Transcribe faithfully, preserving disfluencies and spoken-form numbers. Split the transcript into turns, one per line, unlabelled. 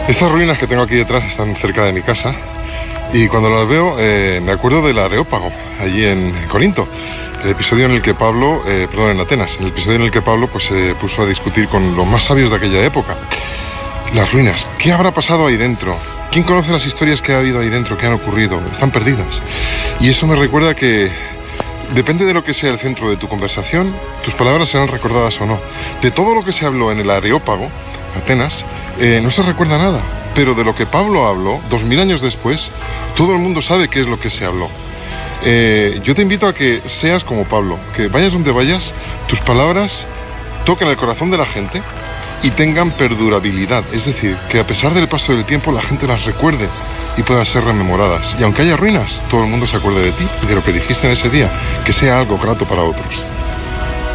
Estas ruinas que tengo aquí detrás están cerca de mi casa y cuando las veo eh, me acuerdo del Areópago, allí en Corinto. El episodio en el que Pablo, eh, perdón, en Atenas, el episodio en el que Pablo pues, se puso a discutir con los más sabios de aquella época. Las ruinas, ¿qué habrá pasado ahí dentro? ¿Quién conoce las historias que ha habido ahí dentro, que han ocurrido? Están perdidas. Y eso me recuerda que depende de lo que sea el centro de tu conversación, tus palabras serán recordadas o no. De todo lo que se habló en el Areópago, Atenas, eh, no se recuerda nada. Pero de lo que Pablo habló, dos mil años después, todo el mundo sabe qué es lo que se habló. Eh, yo te invito a que seas como Pablo, que vayas donde vayas, tus palabras toquen el corazón de la gente y tengan perdurabilidad. Es decir, que a pesar del paso del tiempo la gente las recuerde y puedan ser rememoradas. Y aunque haya ruinas, todo el mundo se acuerde de ti y de lo que dijiste en ese día, que sea algo grato para otros.